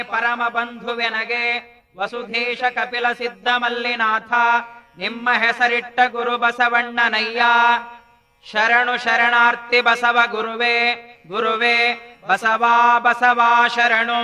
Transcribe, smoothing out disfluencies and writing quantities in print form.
ಪರಮ ಬಂಧುವೆನಗೆ ವಸುಧೇಶ ಕಪಿಲ ಸಿದ್ಧ ಮಲ್ಲಿನಾಥ ನಿಮ್ಮ ಹೆಸರಿಟ್ಟ ಗುರು ಬಸವಣ್ಣನಯ್ಯ. ಶರಣು ಶರಣಾರ್ಥಿ ಬಸವ ಗುರುವೇ ಗುರುವೇ ಬಸವಾ ಬಸವಾ ಶರಣು.